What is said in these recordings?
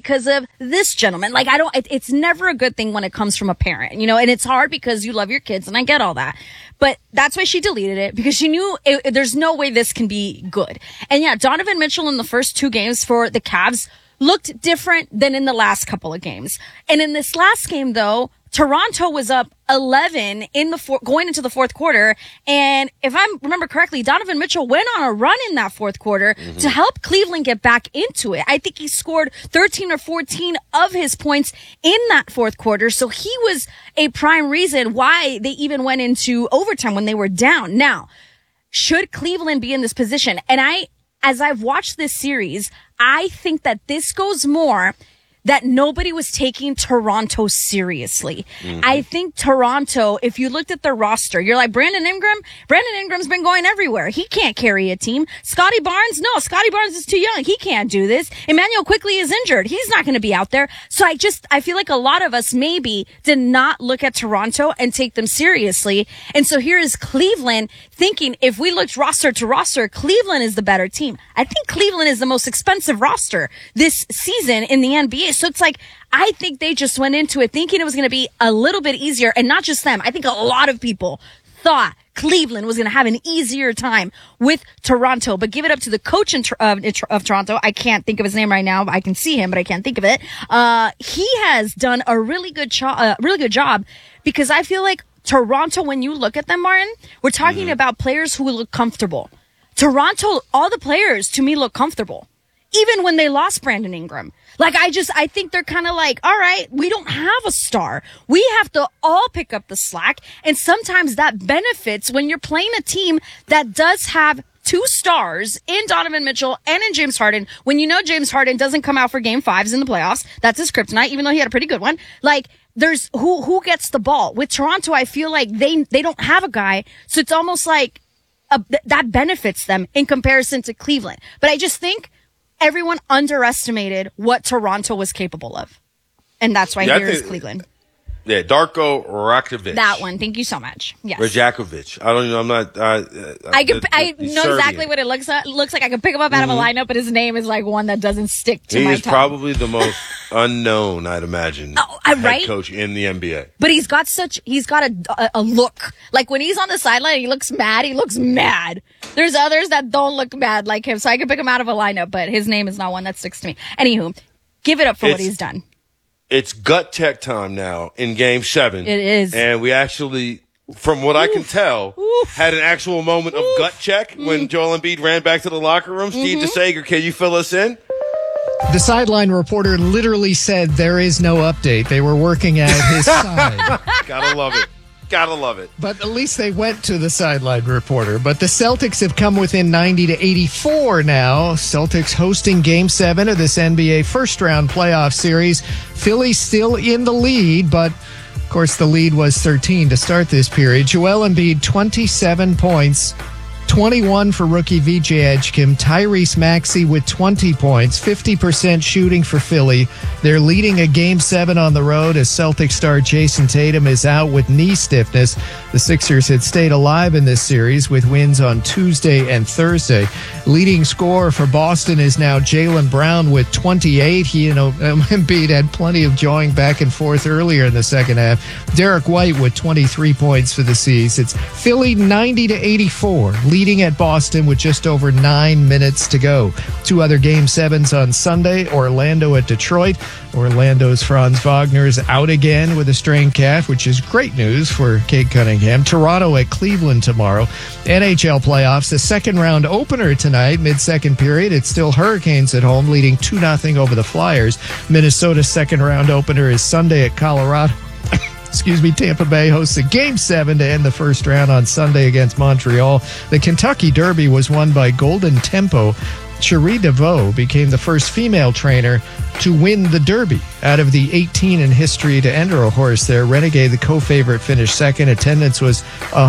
because of this gentleman. Like, it's never a good thing when it comes from a parent, and it's hard because you love your kids, and I get all that. But that's why she deleted it, because she knew there's no way this can be good. And yeah, Donovan Mitchell in the first 2 games for the Cavs looked different than in the last couple of games. And in this last game, though, Toronto was up 11 going into the fourth quarter. And if I remember correctly, Donovan Mitchell went on a run in that fourth quarter to help Cleveland get back into it. I think he scored 13 or 14 of his points in that fourth quarter. So he was a prime reason why they even went into overtime when they were down. Now, should Cleveland be in this position? And as I've watched this series, I think that this goes more that nobody was taking Toronto seriously. I think Toronto, if you looked at their roster, you're like, Brandon Ingram's been going everywhere. He can't carry a team. Scotty Barnes is too young. He can't do this. Emmanuel Quickley is injured. He's not going to be out there. So I feel like a lot of us maybe did not look at Toronto and take them seriously. And so here is Cleveland thinking, if we looked roster to roster, Cleveland is the better team. I think Cleveland is the most expensive roster this season in the NBA. So it's like, I think they just went into it thinking it was going to be a little bit easier. And not just them. I think a lot of people thought Cleveland was going to have an easier time with Toronto. But give it up to the coach of Toronto. I can't think of his name right now. I can see him, but I can't think of it. He has done a really good job, because I feel like Toronto, when you look at them, Martin, we're talking about players who look comfortable. Toronto, all the players to me look comfortable. Even when they lost Brandon Ingram. Like, I think they're kind of like, all right, we don't have a star. We have to all pick up the slack. And sometimes that benefits when you're playing a team that does have 2 stars in Donovan Mitchell and in James Harden. When you know James Harden doesn't come out for game 5s in the playoffs, that's his kryptonite, even though he had a pretty good one. Like, there's who gets the ball. With Toronto, I feel like they don't have a guy. So it's almost like that benefits them in comparison to Cleveland. But I just think everyone underestimated what Toronto was capable of. And that's why here is Cleveland. Yeah, Darko Rakovic. That one. Thank you so much. Yes. Rajakovic. I don't know. I'm not. I know exactly what it looks like. I could pick him up out of a lineup, but his name is like one that doesn't stick to my tongue. He's probably the most unknown, I'd imagine, head coach in the NBA. But he's got a look. Like, when he's on the sideline, he looks mad. He looks mad. There's others that don't look mad like him, so I could pick him out of a lineup, but his name is not one that sticks to me. Anywho, give it up for what he's done. It's gut check time now in Game 7. It is. And we actually, from what I can tell, had an actual moment of gut check when Joel Embiid ran back to the locker room. Steve DeSager, can you fill us in? The sideline reporter literally said there is no update. They were working at his side. Gotta love it. Gotta love it. But at least they went to the sideline reporter. But the Celtics have come within 90-84 now. Celtics hosting Game 7 of this NBA first-round playoff series. Philly still in the lead, but, of course, the lead was 13 to start this period. Joel Embiid, 27 points. 21 for rookie VJ Edgecombe. Tyrese Maxey with 20 points, 50% shooting for Philly. They're leading a Game 7 on the road as Celtic star Jason Tatum is out with knee stiffness. The Sixers had stayed alive in this series with wins on Tuesday and Thursday. Leading scorer for Boston is now Jaylen Brown with 28. He, Embiid had plenty of jawing back and forth earlier in the second half. Derek White with 23 points for the C's. It's Philly 90-84. Leading at Boston with just over 9 minutes to go. 2 other Game 7s on Sunday. Orlando at Detroit. Orlando's Franz Wagner is out again with a strained calf, which is great news for Cade Cunningham. Toronto at Cleveland tomorrow. NHL playoffs, the second round opener tonight, mid-second period. It's still Hurricanes at home, leading 2-0 over the Flyers. Minnesota's second round opener is Sunday at Colorado. Tampa Bay hosts a Game 7 to end the first round on Sunday against Montreal. The Kentucky Derby was won by Golden Tempo. Cherie DeVoe became the first female trainer to win the Derby Out of the 18 in history to enter a horse there, Renegade, the co-favorite, finished second. Attendance was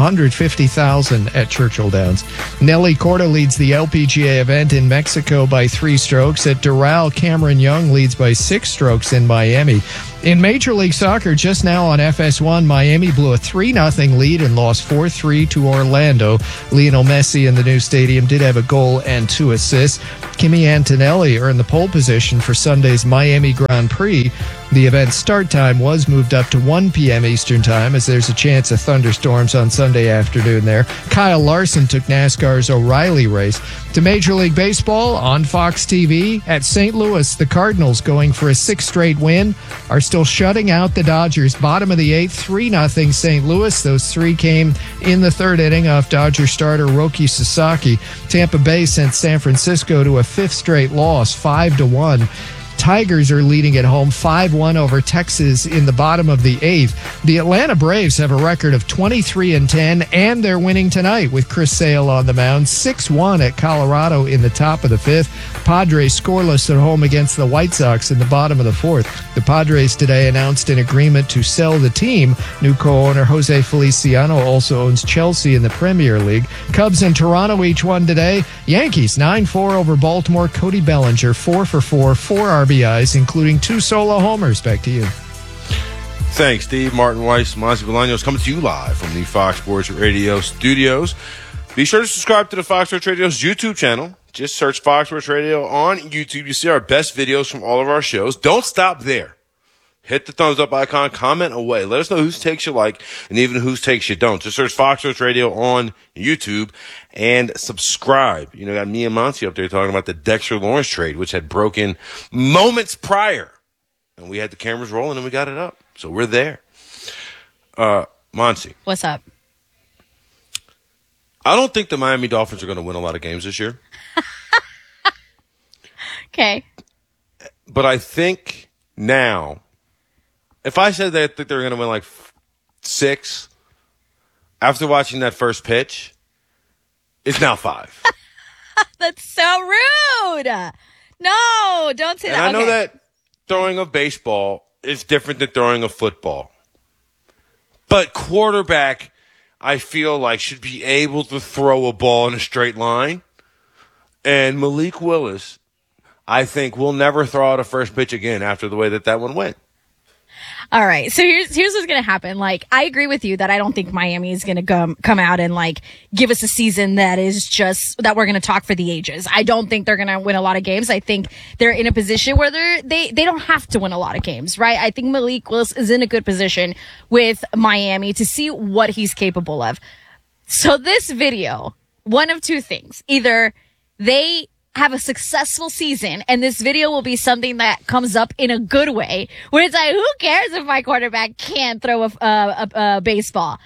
150,000 at Churchill Downs. Nelly Corda leads the LPGA event in Mexico by 3 strokes. At Doral, Cameron Young leads by 6 strokes in Miami. In Major League Soccer, just now on FS1, Miami blew a 3-0 lead and lost 4-3 to Orlando. Lionel Messi in the new stadium did have a goal and 2 assists. Kimi Antonelli earned the pole position for Sunday's Miami Grand Prix. The event's start time was moved up to 1 p.m. Eastern Time, as there's a chance of thunderstorms on Sunday afternoon there. Kyle Larson took NASCAR's O'Reilly race. To Major League Baseball on Fox TV, at St. Louis, the Cardinals, going for a 6th straight win, are still shutting out the Dodgers. Bottom of the 8th, 3-0 St. Louis. Those 3 came in the 3rd inning off Dodger starter Roki Sasaki. Tampa Bay sent San Francisco to a 5th straight loss, 5-1. Tigers are leading at home 5-1 over Texas in the bottom of the 8th. The Atlanta Braves have a record of 23-10, and they're winning tonight with Chris Sale on the mound. 6-1 at Colorado in the top of the 5th. Padres scoreless at home against the White Sox in the bottom of the 4th. The Padres today announced an agreement to sell the team. New co-owner Jose Feliciano also owns Chelsea in the Premier League. Cubs and Toronto each won today. Yankees 9-4 over Baltimore. Cody Bellinger 4 for 4 RBIs, including 2 solo homers. Back to you. Thanks, Steve. Martin Weiss, Monty Bolaños coming to you live from the Fox Sports Radio studios. Be sure to subscribe to the Fox Sports Radio's YouTube channel. Just search Fox Sports Radio on YouTube. You see our best videos from all of our shows. Don't stop there. Hit the thumbs up icon, comment away. Let us know whose takes you like and even whose takes you don't. Just search Fox Sports Radio on YouTube and subscribe. You know, got me and Monty up there talking about the Dexter Lawrence trade, which had broken moments prior. And we had the cameras rolling and we got it up. So we're there. Monty. What's up? I don't think the Miami Dolphins are going to win a lot of games this year. Okay. But I think now, if I said that I think they're going to win like 6, after watching that first pitch, it's now 5. That's so rude. No, don't say that. And I know that throwing a baseball is different than throwing a football. But quarterback, I feel like, should be able to throw a ball in a straight line. And Malik Willis, I think, will never throw out a first pitch again after the way that one went. All right. So here's what's going to happen. Like, I agree with you that I don't think Miami is going to come out and like give us a season that is just that we're going to talk for the ages. I don't think they're going to win a lot of games. I think they're in a position where they don't have to win a lot of games, right? I think Malik Willis is in a good position with Miami to see what he's capable of. So this video, one of 2 things. Either they have a successful season and this video will be something that comes up in a good way where it's like, who cares if my quarterback can't throw a baseball?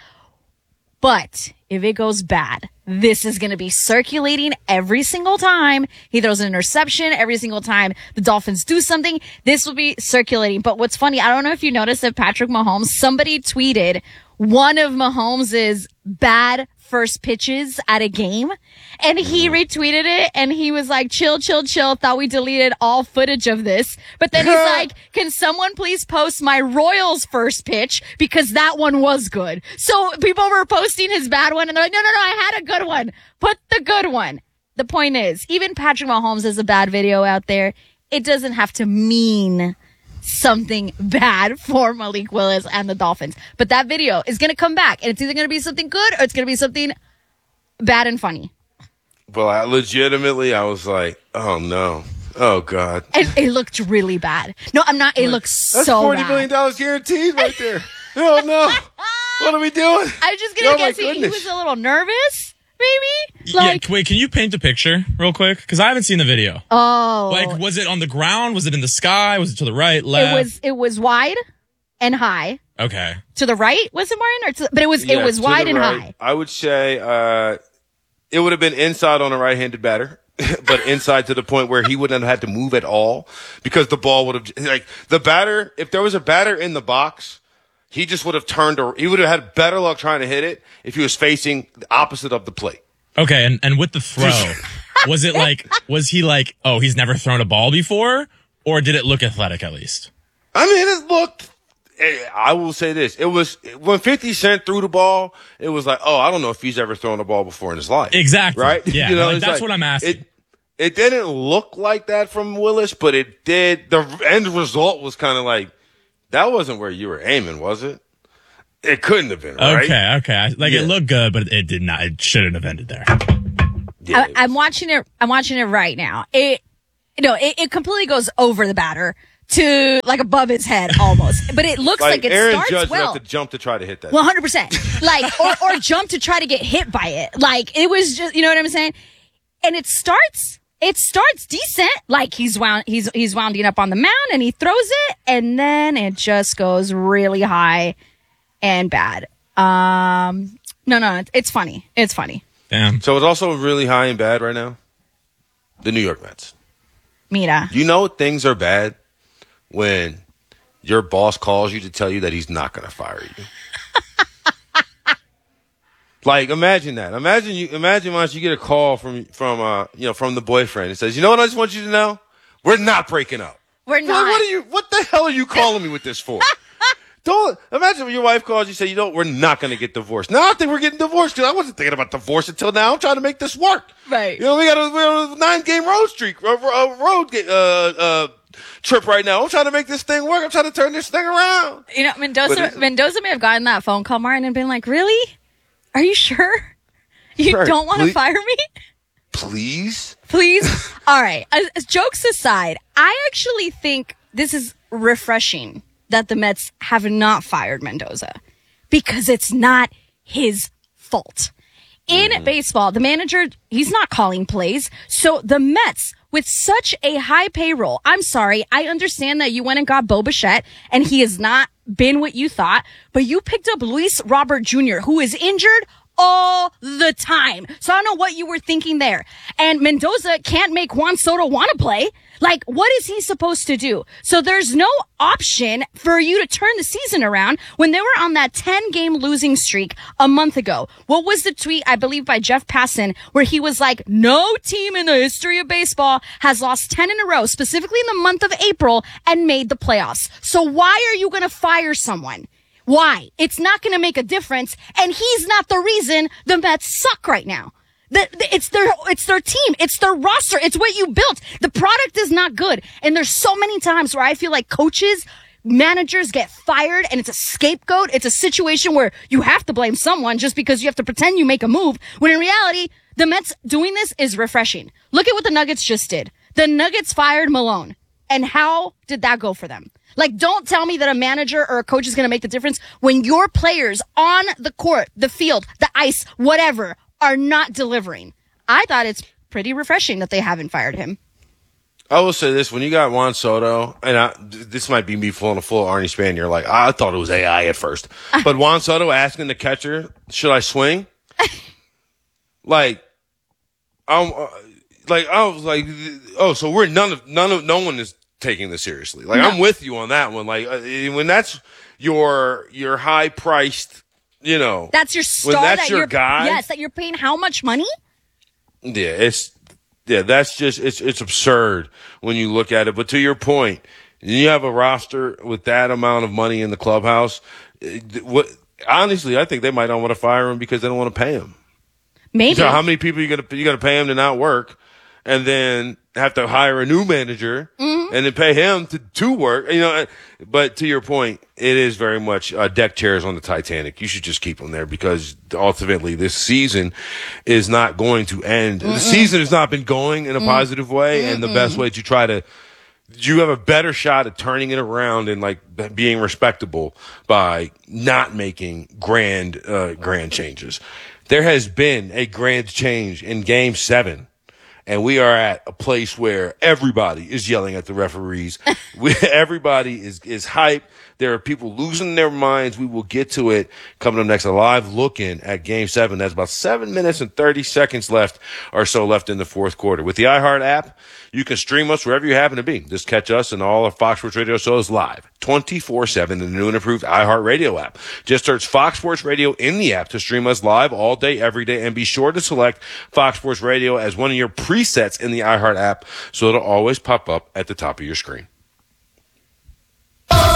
But if it goes bad, this is going to be circulating every single time he throws an interception, every single time the Dolphins do something. This will be circulating. But what's funny, I don't know if you noticed that Patrick Mahomes, somebody tweeted one of Mahomes' bad first pitches at a game, and he retweeted it, and he was like, chill, thought we deleted all footage of this. But then he's like, can someone please post my Royals first pitch, because that one was good. So people were posting his bad one, and they're like, no, I had a good one. Put the good one. The point is, even Patrick Mahomes has a bad video out there. It doesn't have to mean something bad for Malik Willis and the Dolphins. But that video is going to come back, and it's either going to be something good or it's going to be something bad and funny. Well, I was like, oh no. Oh God. It looked really bad. No, I'm not. It looks That's so $40 bad. million guaranteed right there. Oh no. What are we doing? I was just going to guess he was a little nervous, maybe? Like, wait, can you paint a picture real quick? Because I haven't seen the video. Oh. Like, was it on the ground? Was it in the sky? Was it to the right, left? It was wide and high. Okay. To the right, was it, Martin? But it was wide and high. I would say it would have been inside on a right-handed batter, but inside to the point where he wouldn't have had to move at all because the ball would have, like, the batter, if there was a batter in the box, he just would have he would have had better luck trying to hit it if he was facing the opposite of the plate. Okay, and with the throw, was he like, oh, he's never thrown a ball before? Or did it look athletic at least? I mean, it looked. I will say this: it was when 50 Cent threw the ball. It was like, oh, I don't know if he's ever thrown a ball before in his life. Exactly. Right? Yeah. You know, like, it's that's like, what I'm asking. It didn't look like that from Willis, but it did. The end result was kind of like, that wasn't where you were aiming, was it? It couldn't have been, right? Okay. It looked good, but it did not. It shouldn't have ended there. Yeah, I'm watching it. I'm watching it right now. It completely goes over the batter to like above his head almost. But it looks like it Aaron starts Judge well. would have to jump to try to hit that. 100%. Like, or jump to try to get hit by it. Like, it was just, you know what I'm saying? And it starts decent. Like, he's wounding up on the mound and he throws it, and then it just goes really high and bad. No, it's funny. It's funny. Damn. So it's also really high and bad right now. The New York Mets. Mira. You know things are bad when your boss calls you to tell you that he's not going to fire you. Like, imagine that. Imagine once you get a call from the boyfriend. It says, you know what I just want you to know? We're not breaking up. We're not. What the hell are you calling me with this for? Don't imagine when your wife calls you, say, we're not going to get divorced. Now I think we're getting divorced because I wasn't thinking about divorce until now. I'm trying to make this work. Right. We got a 9-game road trip right now. I'm trying to make this thing work. I'm trying to turn this thing around. Mendoza may have gotten that phone call, Martin, and been like, really? Are you sure? You don't want to fire me? Please? All right. As jokes aside, I actually think this is refreshing that the Mets have not fired Mendoza because it's not his fault. In baseball, the manager, he's not calling plays. So the Mets, with such a high payroll, I'm sorry, I understand that you went and got Bo Bichette and he has not been what you thought, but you picked up Luis Robert Jr., who is injured all the time. So I don't know what you were thinking there. And Mendoza can't make Juan Soto want to play. Like, what is he supposed to do? So there's no option for you to turn the season around when they were on that 10-game losing streak a month ago. What was the tweet, I believe, by Jeff Passan, where he was like, no team in the history of baseball has lost 10 in a row, specifically in the month of April, and made the playoffs. So why are you going to fire someone? Why? It's not going to make a difference, and he's not the reason the Mets suck right now. It's their team. It's their roster. It's what you built. The product is not good. And there's so many times where I feel like coaches, managers get fired and it's a scapegoat. It's a situation where you have to blame someone just because you have to pretend you make a move. When in reality, the Mets doing this is refreshing. Look at what the Nuggets just did. The Nuggets fired Malone. And how did that go for them? Like, don't tell me that a manager or a coach is going to make the difference when your players on the court, the field, the ice, whatever, are not delivering. I thought it's pretty refreshing that they haven't fired him. I will say this: when you got Juan Soto, and this might be me pulling a full Arnie Spanier, like I thought it was AI at first, but Juan Soto asking the catcher, "Should I swing?" I was like, oh, so we're no one is taking this seriously. Like, no. I'm with you on that one. Like, when that's your high priced. That's your star. When that's your guy. Yes, that you're paying how much money? Yeah, that's just it's absurd when you look at it. But to your point, you have a roster with that amount of money in the clubhouse. Honestly, I think they might not want to fire him because they don't want to pay him. Maybe. So how many people you gonna pay him to not work, and then have to hire a new manager and then pay him to work? But to your point, it is very much deck chairs on the Titanic. You should just keep them there because ultimately this season is not going to end. The season has not been going in a positive way, and the best way to try to you have a better shot at turning it around and like being respectable by not making grand changes. There has been a grand change in Game 7. And we are at a place where everybody is yelling at the referees. Everybody is hyped. There are people losing their minds. We will get to it coming up next. A live look-in at Game 7. That's about 7 minutes and 30 seconds left in the fourth quarter. With the iHeart app, you can stream us wherever you happen to be. Just catch us and all of Fox Sports Radio shows live 24/7 in the new and improved iHeart Radio app. Just search Fox Sports Radio in the app to stream us live all day, every day, and be sure to select Fox Sports Radio as one of your presets in the iHeart app so it'll always pop up at the top of your screen.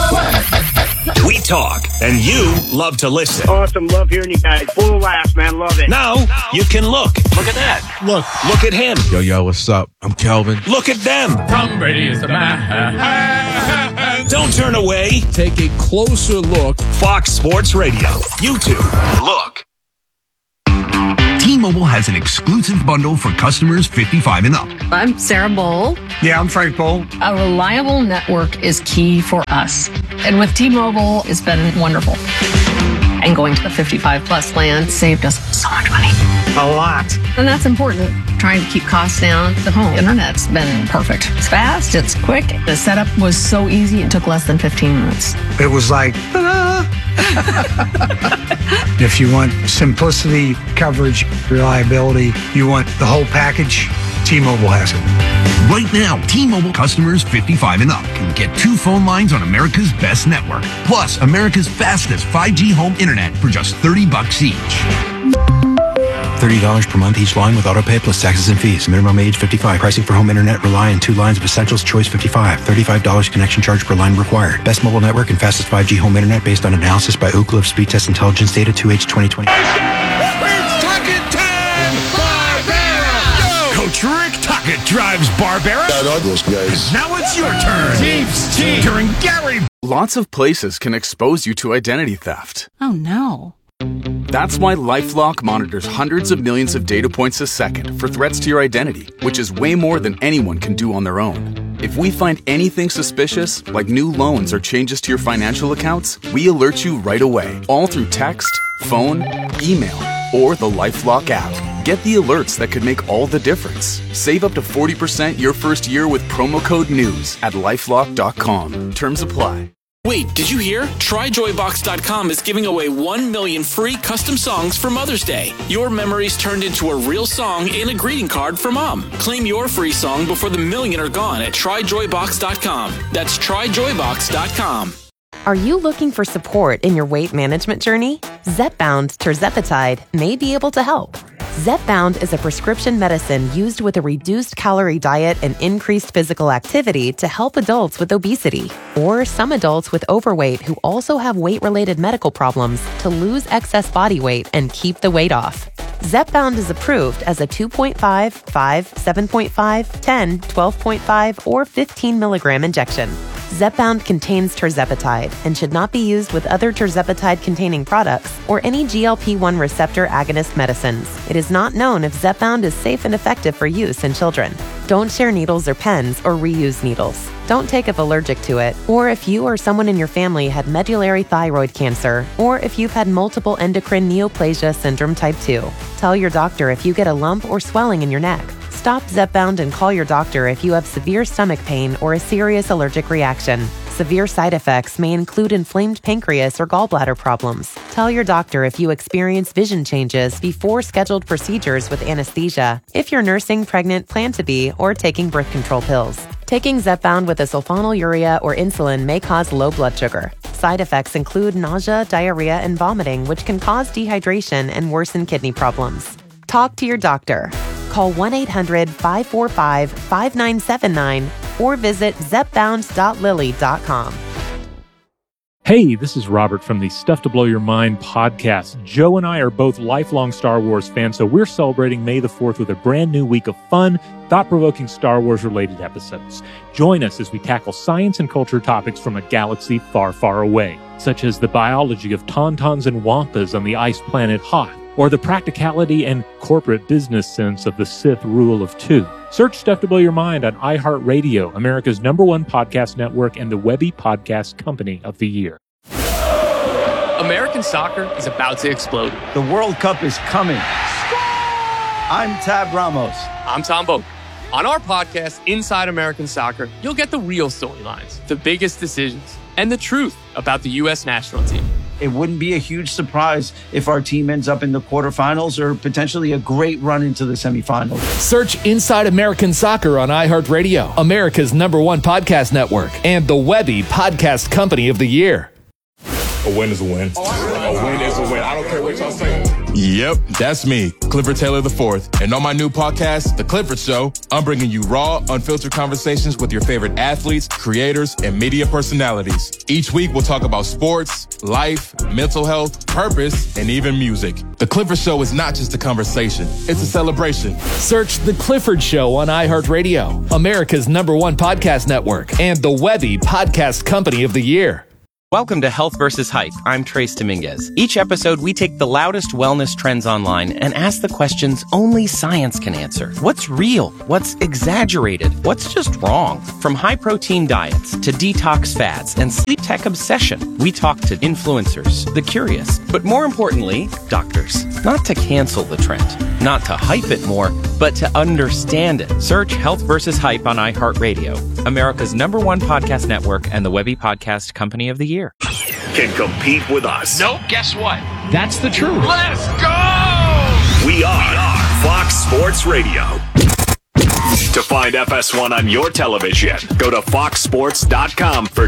talk, and you love to listen. Awesome. Love hearing you guys. Full of laughs, man. Love it. Now you can look. Look at that. Look at him. Yo, what's up? I'm Kelvin. Look at them. Tom Brady is the man. Don't turn away. Take a closer look. Fox Sports Radio. YouTube. Look. T-Mobile has an exclusive bundle for customers 55 and up. I'm Sarah Bowl. Yeah, I'm Frank Bowl. A reliable network is key for us. And with T-Mobile, it's been wonderful. And going to the 55 plus plan saved us so much money. A lot. And that's important. Trying to keep costs down. The home internet's been perfect. It's fast, it's quick. The setup was so easy, it took less than 15 minutes. It was like, if you want simplicity, coverage, reliability, you want the whole package, T-Mobile has it. Right now, T-Mobile customers 55 and up can get 2 phone lines on America's best network, plus America's fastest 5G home internet for just $30 each. $30 per month each line with autopay plus taxes and fees. Minimum age 55. Pricing for home internet rely on 2 lines of Essentials Choice 55. $35 connection charge per line required. Best mobile network and fastest 5G home internet based on analysis by Ookla of Speed Test Intelligence data 2H 2020. Coach Rick Tuckett drives Barbera. Those guys. Now it's your turn. Chiefs team. During Gary. Lots of places can expose you to identity theft. Oh no. That's why LifeLock monitors hundreds of millions of data points a second for threats to your identity, which is way more than anyone can do on their own. If we find anything suspicious, like new loans or changes to your financial accounts, we alert you right away, all through text, phone, email, or the LifeLock app. Get the alerts that could make all the difference. Save up to 40% your first year with promo code NEWS at LifeLock.com. Terms apply. Wait, did you hear? TryJoyBox.com is giving away 1 million free custom songs for Mother's Day. Your memories turned into a real song and a greeting card for Mom. Claim your free song before the million are gone at TryJoyBox.com. That's TryJoyBox.com. Are you looking for support in your weight management journey? Zepbound tirzepatide may be able to help. Zepbound is a prescription medicine used with a reduced calorie diet and increased physical activity to help adults with obesity, or some adults with overweight who also have weight-related medical problems to lose excess body weight and keep the weight off. Zepbound is approved as a 2.5, 5, 7.5, 10, 12.5, or 15 milligram injection. Zepbound contains tirzepatide and should not be used with other tirzepatide-containing products or any GLP-1 receptor agonist medicines. It is not known if Zepbound is safe and effective for use in children. Don't share needles or pens or reuse needles. Don't take if allergic to it, or if you or someone in your family had medullary thyroid cancer, or if you've had multiple endocrine neoplasia syndrome type 2. Tell your doctor if you get a lump or swelling in your neck. Stop Zepbound and call your doctor if you have severe stomach pain or a serious allergic reaction. Severe side effects may include inflamed pancreas or gallbladder problems. Tell your doctor if you experience vision changes before scheduled procedures with anesthesia, if you're nursing, pregnant, plan to be, or taking birth control pills. Taking Zepbound with a sulfonylurea or insulin may cause low blood sugar. Side effects include nausea, diarrhea, and vomiting, which can cause dehydration and worsen kidney problems. Talk to your doctor. Call 1-800-545-5979 or visit zepbound.lilly.com. Hey, this is Robert from the Stuff to Blow Your Mind podcast. Joe and I are both lifelong Star Wars fans, so we're celebrating May the 4th with a brand new week of fun, thought-provoking Star Wars-related episodes. Join us as we tackle science and culture topics from a galaxy far, far away, such as the biology of tauntauns and wampas on the ice planet Hoth, or the practicality and corporate business sense of the Sith Rule of Two. Search Stuff to Blow Your Mind on iHeartRadio, America's #1 podcast network and the Webby Podcast Company of the Year. American soccer is about to explode. The World Cup is coming. I'm Tab Ramos. I'm Tom Boak. On our podcast, Inside American Soccer, you'll get the real storylines, the biggest decisions, and the truth about the U.S. national team. It wouldn't be a huge surprise if our team ends up in the quarterfinals or potentially a great run into the semifinals. Search Inside American Soccer on iHeartRadio, America's #1 podcast network, and the Webby Podcast Company of the Year. A win is a win. A win is a win. I don't care what y'all say. Yep, that's me, Clifford Taylor IV. And on my new podcast, The Clifford Show, I'm bringing you raw, unfiltered conversations with your favorite athletes, creators, and media personalities. Each week, we'll talk about sports, life, mental health, purpose, and even music. The Clifford Show is not just a conversation, it's a celebration. Search The Clifford Show on iHeartRadio, America's #1 podcast network, and the Webby Podcast Company of the Year. Welcome to Health vs. Hype. I'm Trace Dominguez. Each episode, we take the loudest wellness trends online and ask the questions only science can answer. What's real? What's exaggerated? What's just wrong? From high-protein diets to detox fads and sleep tech obsession, we talk to influencers, the curious, but more importantly, doctors. Not to cancel the trend, not to hype it more, but to understand it. Search Health vs. Hype on iHeartRadio, America's #1 podcast network and the Webby Podcast Company of the Year. Can compete with us. Nope, guess what? That's the truth. Let's go! We are Fox Sports Radio. To find FS1 on your television, go to foxsports.com for